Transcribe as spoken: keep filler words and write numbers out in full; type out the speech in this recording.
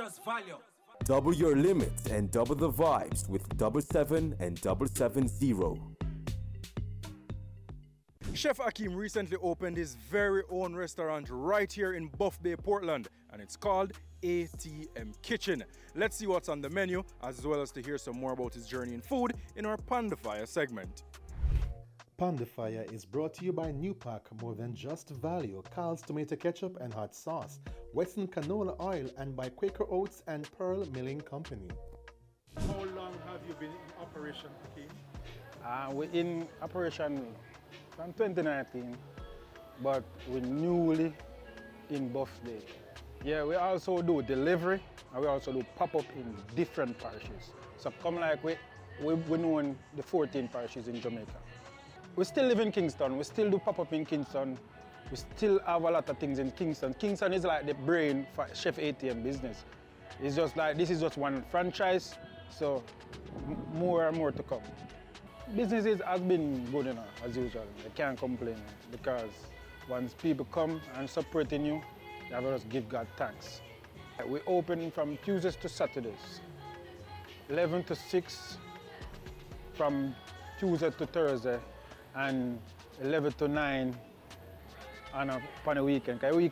just value. Double your limits and double the vibes with double seven and double seven zero. Chef Akeem recently opened his very own restaurant right here in Buff Bay, Portland, and it's called A T M Kitchen. Let's see what's on the menu, as well as to hear some more about his journey in food in our Panda Fire segment. Panda Fire is brought to you by Newpack, more than just value, Carl's tomato ketchup and hot sauce, Western canola oil, and by Quaker Oats and Pearl Milling Company. How long have you been in operation, Akeem? Uh, we're in operation from twenty nineteen, but we're newly in Buff Bay. Yeah, we also do delivery, and we also do pop-up in different parishes. So come like we, we, we know in the fourteen parishes in Jamaica. We still live in Kingston, we still do pop-up in Kingston, we still have a lot of things in Kingston. Kingston is like the brain for Chef A T M business. It's just like, this is just one franchise, so m- more and more to come. Business has been good enough, as usual. I can't complain, because once people come and supporting you, you have to just give God thanks. We open from Tuesdays to Saturdays, eleven to six from Tuesday to Thursday, and eleven to nine on a, on a weekend. Because weekend